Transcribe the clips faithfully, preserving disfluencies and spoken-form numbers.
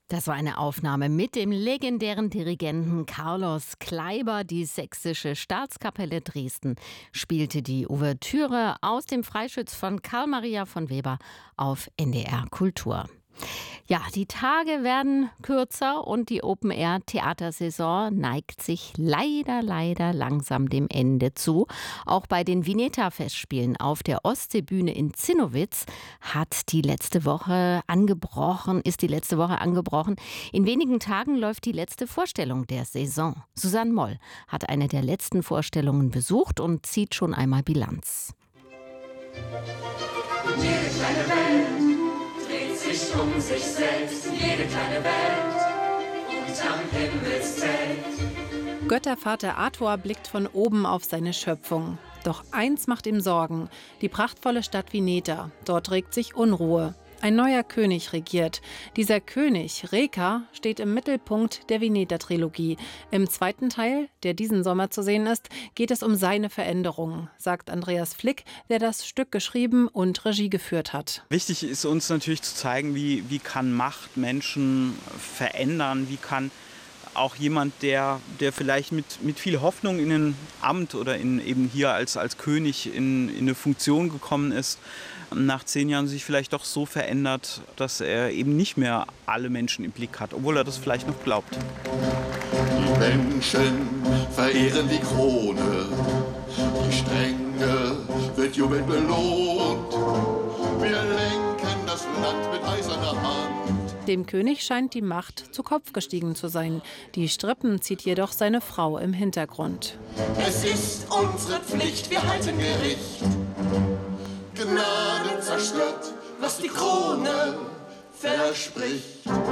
Das war eine Aufnahme mit dem legendären Dirigenten Carlos Kleiber. Die Sächsische Staatskapelle Dresden spielte die Ouvertüre aus dem Freischütz von Karl Maria von Weber auf N D R Kultur. Ja, die Tage werden kürzer und die Open-Air-Theatersaison neigt sich leider, leider langsam dem Ende zu. Auch bei den Vineta-Festspielen auf der Ostseebühne in Zinnowitz hat die letzte Woche angebrochen, ist die letzte Woche angebrochen. In wenigen Tagen läuft die letzte Vorstellung der Saison. Susanne Moll hat eine der letzten Vorstellungen besucht und zieht schon einmal Bilanz. Jede kleine Welt dreht sich um sich selbst, jede kleine Welt unterm Himmelszelt. Göttervater Ator blickt von oben auf seine Schöpfung. Doch eins macht ihm Sorgen: die prachtvolle Stadt Vineta. Dort regt sich Unruhe. Ein neuer König regiert. Dieser König, Reka, steht im Mittelpunkt der Vineta-Trilogie. Im zweiten Teil, der diesen Sommer zu sehen ist, geht es um seine Veränderungen, sagt Andreas Flick, der das Stück geschrieben und Regie geführt hat. Wichtig ist uns natürlich zu zeigen, wie, wie kann Macht Menschen verändern, wie kann auch jemand, der, der vielleicht mit, mit viel Hoffnung in ein Amt oder in, eben hier als, als König in, in eine Funktion gekommen ist, nach zehn Jahren sich vielleicht doch so verändert, dass er eben nicht mehr alle Menschen im Blick hat, obwohl er das vielleicht noch glaubt. Die Menschen verehren die Krone, die Strenge wird jubelnd belohnt. Wir lenken das Land mit eiserner Hand. Dem König scheint die Macht zu Kopf gestiegen zu sein. Die Strippen zieht jedoch seine Frau im Hintergrund. Es ist unsere Pflicht, wir halten Gericht. Gnade zerstört, was die Krone verspricht.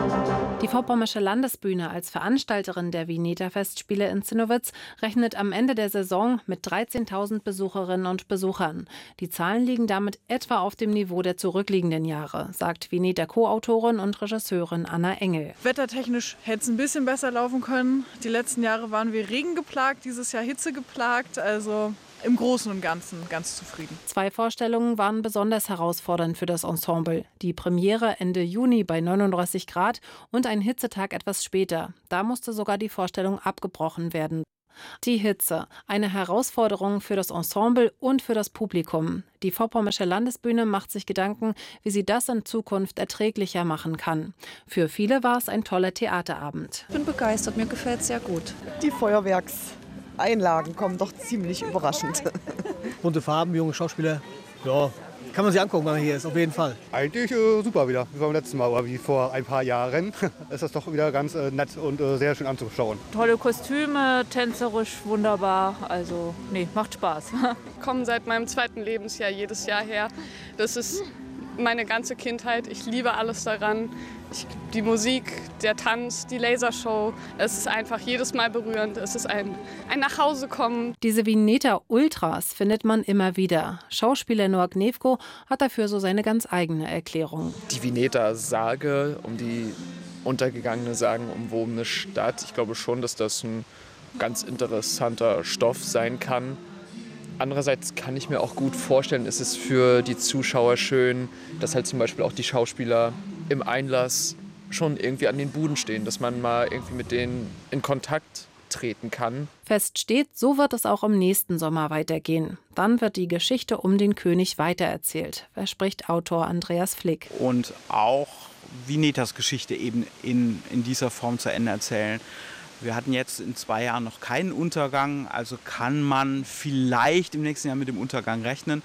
Die Vorpommersche Landesbühne als Veranstalterin der Vineta-Festspiele in Zinnowitz rechnet am Ende der Saison mit dreizehntausend Besucherinnen und Besuchern. Die Zahlen liegen damit etwa auf dem Niveau der zurückliegenden Jahre, sagt Vineta-Co-Autorin und Regisseurin Anna Engel. Wettertechnisch hätte es ein bisschen besser laufen können. Die letzten Jahre waren wir regengeplagt, dieses Jahr Hitze geplagt, also im Großen und Ganzen ganz zufrieden. Zwei Vorstellungen waren besonders herausfordernd für das Ensemble. Die Premiere Ende Juni bei neununddreißig Grad und ein Hitzetag etwas später. Da musste sogar die Vorstellung abgebrochen werden. Die Hitze, eine Herausforderung für das Ensemble und für das Publikum. Die Vorpommersche Landesbühne macht sich Gedanken, wie sie das in Zukunft erträglicher machen kann. Für viele war es ein toller Theaterabend. Ich bin begeistert, mir gefällt es sehr gut. Die Feuerwerkseinlagen kommen doch ziemlich überraschend. Bunte Farben, junge Schauspieler, ja, kann man sich angucken, wenn man hier ist, auf jeden Fall. Eigentlich äh, super wieder, wie beim letzten Mal, oder wie vor ein paar Jahren. Ist das doch wieder ganz äh, nett und äh, sehr schön anzuschauen. Tolle Kostüme, tänzerisch wunderbar, also nee, macht Spaß. Ich komme seit meinem zweiten Lebensjahr jedes Jahr her. Das ist meine ganze Kindheit. Ich liebe alles daran. Ich, die Musik, der Tanz, die Lasershow. Es ist einfach jedes Mal berührend. Es ist ein, ein Nachhausekommen. Diese Vineta-Ultras findet man immer wieder. Schauspieler Noah Gnevko hat dafür so seine ganz eigene Erklärung. Die Vineta-Sage, um die untergegangene sagenumwobene Stadt. Ich glaube schon, dass das ein ganz interessanter Stoff sein kann. Andererseits kann ich mir auch gut vorstellen, ist es für die Zuschauer schön, dass halt zum Beispiel auch die Schauspieler im Einlass schon irgendwie an den Buden stehen, dass man mal irgendwie mit denen in Kontakt treten kann. Fest steht, so wird es auch im nächsten Sommer weitergehen. Dann wird die Geschichte um den König weitererzählt, verspricht Autor Andreas Flick. Und auch Vinetas Geschichte eben in, in dieser Form zu Ende erzählen. Wir hatten jetzt in zwei Jahren noch keinen Untergang, also kann man vielleicht im nächsten Jahr mit dem Untergang rechnen.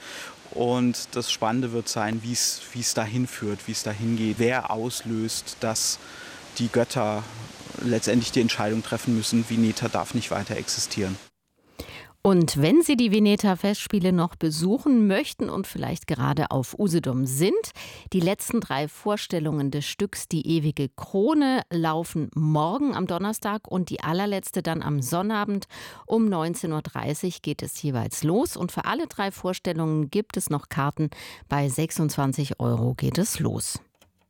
Und das Spannende wird sein, wie es wie es dahin führt, wie es dahin geht, wer auslöst, dass die Götter letztendlich die Entscheidung treffen müssen, Vineta darf nicht weiter existieren. Und wenn Sie die Vineta-Festspiele noch besuchen möchten und vielleicht gerade auf Usedom sind, die letzten drei Vorstellungen des Stücks Die ewige Krone laufen morgen am Donnerstag und die allerletzte dann am Sonnabend. Um neunzehn Uhr dreißig geht es jeweils los und für alle drei Vorstellungen gibt es noch Karten. Bei sechsundzwanzig Euro geht es los.